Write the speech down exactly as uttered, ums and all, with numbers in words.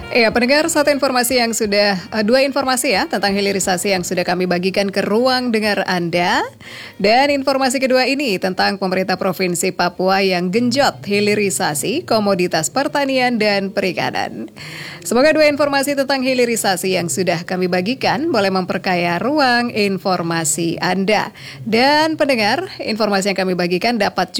Iya, pendengar, satu informasi yang sudah, uh, dua informasi ya tentang hilirisasi yang sudah kami bagikan ke ruang dengar Anda. Dan informasi kedua ini tentang pemerintah Provinsi Papua yang genjot hilirisasi komoditas pertanian dan perikanan. Semoga dua informasi tentang hilirisasi yang sudah kami bagikan boleh memperkaya ruang informasi Anda. Dan pendengar, informasi yang kami bagikan dapat